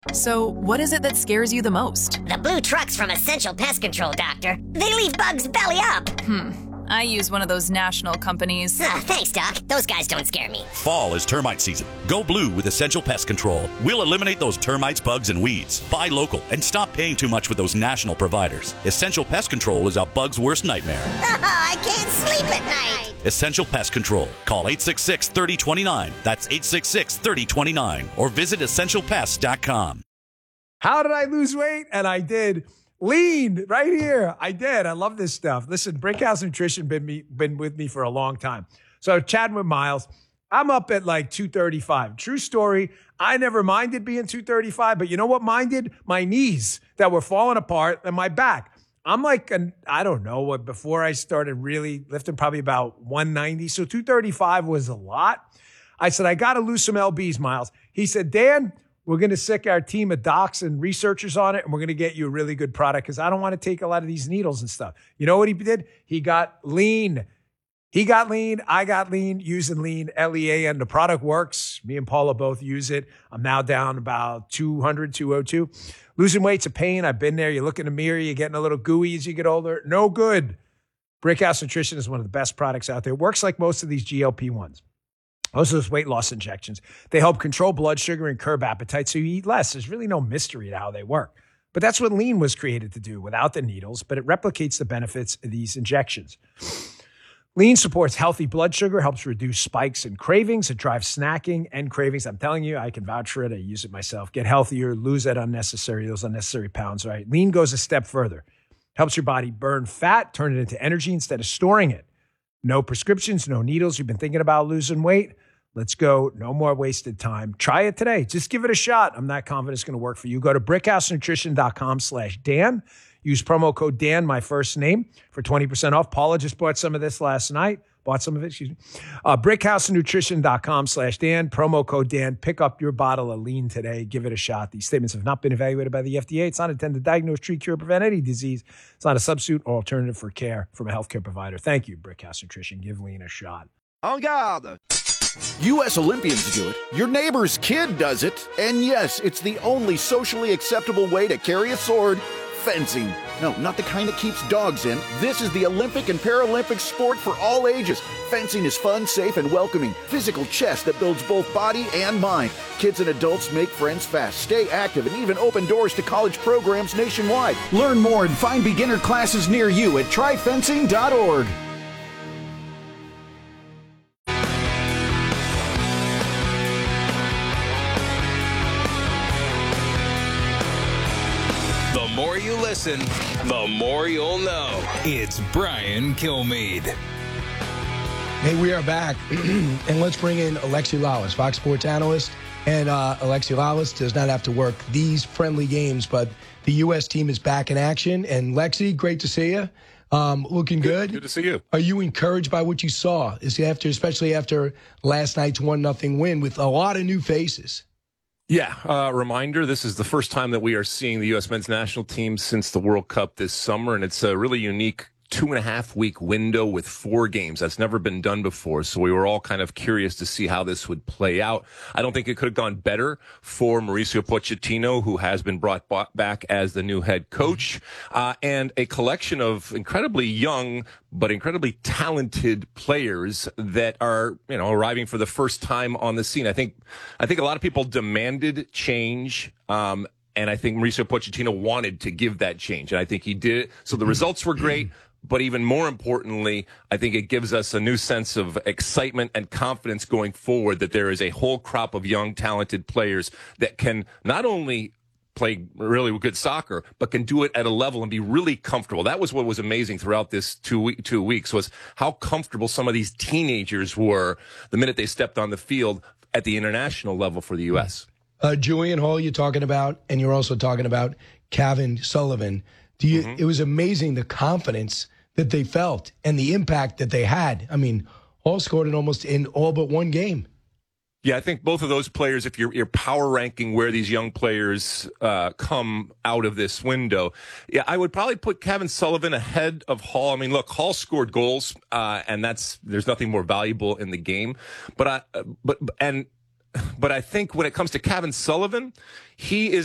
So, what is it that scares you the most? The blue trucks from Essential Pest Control, Doctor. They leave bugs belly up. I use one of those national companies. Thanks, Doc. Those guys don't scare me. Fall is termite season. Go blue with Essential Pest Control. We'll eliminate those termites, bugs, and weeds. Buy local and stop paying too much with those national providers. Essential Pest Control is a bug's worst nightmare. I can't sleep at night. Essential Pest Control. Call 866-3029. That's 866-3029. Or visit essentialpest.com. How did I lose weight? And I did. Lean right here. I did. I love this stuff. Listen, Brickhouse Nutrition been with me for a long time. So chatting with Miles, I'm up at like 235. True story. I never minded being 235, but you know what minded? My knees that were falling apart and my back. I'm like, I don't know, before I started really lifting, probably about 190. So 235 was a lot. I said, I got to lose some LBs, Miles. He said, Dan, we're going to sick our team of docs and researchers on it, and we're going to get you a really good product because I don't want to take a lot of these needles and stuff. You know what he did? He got lean. He got lean. I got lean using lean, LEA, and the product works. Me and Paula both use it. I'm now down about 200, 202. Losing weight's a pain. I've been there. You look in the mirror, you're getting a little gooey as you get older. No good. Brickhouse Nutrition is one of the best products out there. It works like most of these GLP-1s. Most of those weight loss injections, they help control blood sugar and curb appetite so you eat less. There's really no mystery to how they work. But that's what lean was created to do without the needles, but it replicates the benefits of these injections. Lean supports healthy blood sugar, helps reduce spikes and cravings. It drives snacking and cravings. I'm telling you, I can vouch for it. I use it myself. Get healthier, lose those unnecessary pounds, right? Lean goes a step further. Helps your body burn fat, turn it into energy instead of storing it. No prescriptions, no needles. You've been thinking about losing weight? Let's go. No more wasted time. Try it today. Just give it a shot. I'm not confident it's going to work for you. Go to brickhousenutrition.com/Dan. Use promo code Dan, my first name, for 20% off. Paula just bought some of this last night. Brickhousenutrition.com/Dan. Promo code Dan. Pick up your bottle of lean today. Give it a shot. These statements have not been evaluated by the FDA. It's not intended to diagnose, treat, cure, prevent any disease. It's not a substitute or alternative for care from a healthcare provider. Thank you, Brickhouse Nutrition. Give lean a shot. En garde. U.S. Olympians do it. Your neighbor's kid does it. And yes, it's the only socially acceptable way to carry a sword. Fencing. No, not the kind that keeps dogs in. This is the Olympic and Paralympic sport for all ages. Fencing is fun, safe, and welcoming. Physical chess that builds both body and mind. Kids and adults make friends fast, stay active, and even open doors to college programs nationwide. Learn more and find beginner classes near you at tryfencing.org. The more you listen, the more you'll know. It's Brian Kilmeade. Hey, we are back. And let's bring in Alexi Lalas, Fox Sports analyst. And Alexi Lalas does not have to work these friendly games, but the U.S. team is back in action. And Lexi, great to see you. Looking good. Good to see you. Are you encouraged by what you saw? Especially after last night's 1-0 win with a lot of new faces? Yeah, reminder, this is the first time that we are seeing the U.S. men's national team since the World Cup this summer, and it's a really unique 2.5-week window with 4 games. That's never been done before, so we were all kind of curious to see how this would play out. I don't think it could have gone better for Mauricio Pochettino, who has been brought back as the new head coach, and a collection of incredibly young but incredibly talented players that are, arriving for the first time on the scene. I think a lot of people demanded change, and I think Mauricio Pochettino wanted to give that change, and I think he did it. So the results were great. But even more importantly, I think it gives us a new sense of excitement and confidence going forward that there is a whole crop of young, talented players that can not only play really good soccer, but can do it at a level and be really comfortable. That was what was amazing throughout this 2 weeks was how comfortable some of these teenagers were the minute they stepped on the field at the international level for the U.S. Julian Hall, you're talking about, and you're also talking about Kevin Sullivan. It was amazing the confidence that they felt and the impact that they had. I mean, Hall scored in all but one game. Yeah, I think both of those players, if you're power ranking where these young players come out of this window, yeah, I would probably put Kevin Sullivan ahead of Hall. I mean, look, Hall scored goals, and there's nothing more valuable in the game. But I think when it comes to Kevin Sullivan, he